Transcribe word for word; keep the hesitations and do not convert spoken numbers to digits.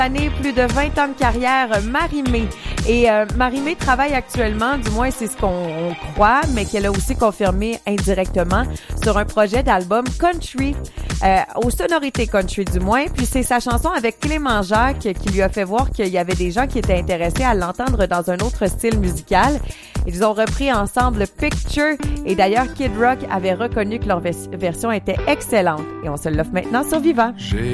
Année, plus de vingt ans de carrière, Marie-Mé. Et euh, Marie-Mé travaille actuellement, du moins c'est ce qu'on croit, mais qu'elle a aussi confirmé indirectement, sur un projet d'album country, euh, aux sonorités country du moins. Puis c'est sa chanson avec Clément Jacques qui lui a fait voir qu'il y avait des gens qui étaient intéressés à l'entendre dans un autre style musical. Ils ont repris ensemble Picture et d'ailleurs Kid Rock avait reconnu que leur vers- version était excellente. Et on se l'offre maintenant sur Vivant.